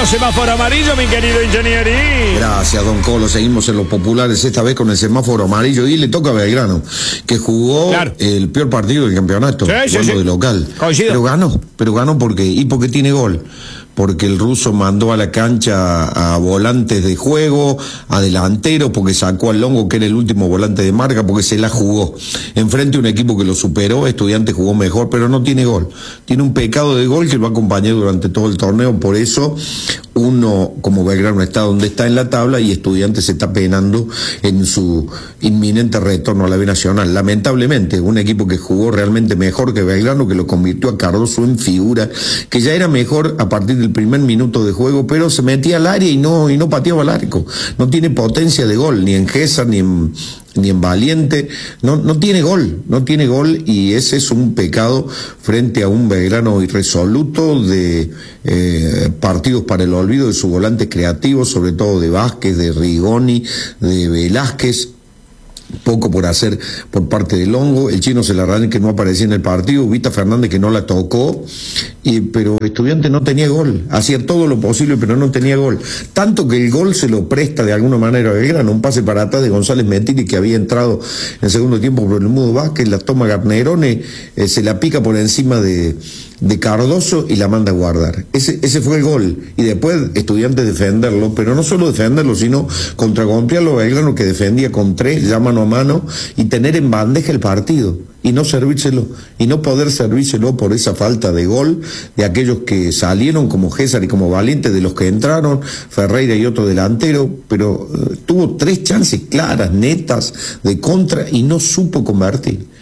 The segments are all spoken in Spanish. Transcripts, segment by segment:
amarillo, semáforo amarillo, mi querido Ingenieri. Gracias, don Colo. Seguimos en los populares, esta vez con el semáforo amarillo. Y le toca a Belgrano, que jugó el peor partido del campeonato, jugando de local. Coincido. Pero ganó porque, y porque tiene gol. Porque el ruso mandó a la cancha a volantes de juego, a delanteros, porque sacó al Longo, que era el último volante de marca, porque se la jugó. Enfrente a un equipo que lo superó, Estudiantes jugó mejor, pero no tiene gol. Tiene un pecado de gol que lo va a acompañar durante todo el torneo, por eso uno, como Belgrano, está donde está en la tabla y Estudiantes se está penando en su inminente retorno a la B Nacional. Lamentablemente, un equipo que jugó realmente mejor que Belgrano, que lo convirtió a Cardoso en figura, que ya era mejor a partir del primer minuto de juego, pero se metía al área y no pateaba al arco. No tiene potencia de gol, ni en Gesar, ni en Valiente, no tiene gol, y ese es un pecado frente a un Belgrano irresoluto de partidos para el olvido de su volante creativo, sobre todo de Vázquez, de Rigoni, de Velázquez. Poco por hacer por parte del Longo, el Chino Celarrán, que no aparecía en el partido, Vita Fernández, que no la tocó, pero Estudiante no tenía gol, hacía todo lo posible pero no tenía gol, tanto que el gol se lo presta de alguna manera a Belgrano, un pase para atrás de González Metilli, que había entrado en el segundo tiempo por el Mudo Vázquez, la toma Garnerone, se la pica por encima de Cardoso y la manda a guardar. Ese fue el gol, y después Estudiantes defenderlo, pero no solo defenderlo, sino contragolpearlo a Belgrano, que defendía con 3, ya mano a mano, y tener en bandeja el partido, y no servírselo, y no poder servírselo por esa falta de gol de aquellos que salieron, como Gesar y como Valiente, de los que entraron, Ferreira y otro delantero, pero tuvo 3 chances claras, netas, de contra, y no supo convertir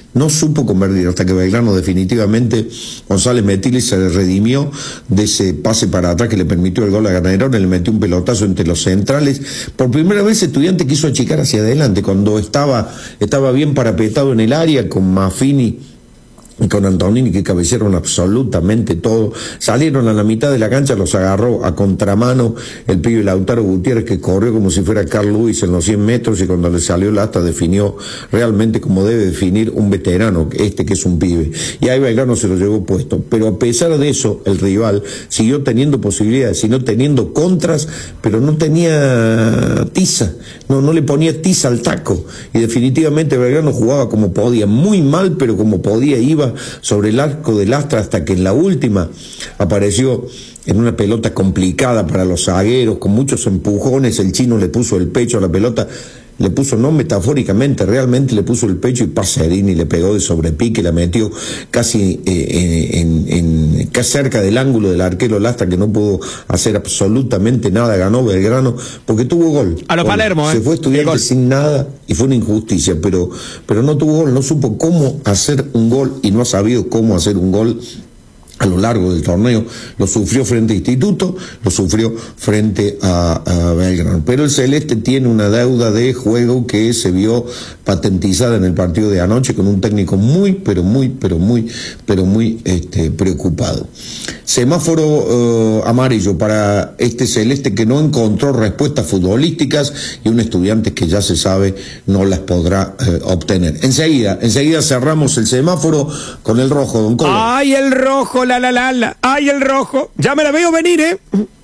hasta que Belgrano definitivamente, González Metilli se redimió de ese pase para atrás que le permitió el gol a Garnerone, le metió un pelotazo entre los centrales. Por primera vez Estudiante quiso achicar hacia adelante, cuando estaba bien parapetado en el área, con Maffini y con Antonini, que cabecearon absolutamente todo. Salieron a la mitad de la cancha, los agarró a contramano el pibe Lautaro Gutiérrez, que corrió como si fuera Carl Lewis en los 100 metros, y cuando le salió el asta definió realmente como debe definir un veterano, que es un pibe. Y ahí Belgrano se lo llevó puesto. Pero a pesar de eso, el rival siguió teniendo posibilidades, siguió teniendo contras, pero no tenía tiza, no le ponía tiza al taco. Y definitivamente Belgrano jugaba como podía, muy mal, pero como podía iba sobre el arco de Lastra, hasta que en la última apareció en una pelota complicada para los zagueros, con muchos empujones, el Chino le puso el pecho a la pelota, le puso, no metafóricamente, realmente le puso el pecho, y Pacerini le pegó de sobrepique, la metió casi casi cerca del ángulo del arquero Lastra, que no pudo hacer absolutamente nada. Ganó Belgrano porque tuvo gol. A lo Palermo, se fue Estudiante sin nada y fue una injusticia, pero no tuvo gol, no supo cómo hacer un gol, y no ha sabido cómo hacer un gol a lo largo del torneo. Lo sufrió frente a Instituto, lo sufrió frente a Belgrano. Pero el Celeste tiene una deuda de juego que se vio patentizada en el partido de anoche, con un técnico muy preocupado. Semáforo amarillo para este Celeste, que no encontró respuestas futbolísticas, y un Estudiantes que ya se sabe no las podrá obtener. Enseguida cerramos el semáforo con el rojo, don Colo. ¡Ay, el rojo! ¡Ay, el rojo! Ya me la veo venir, ¿eh?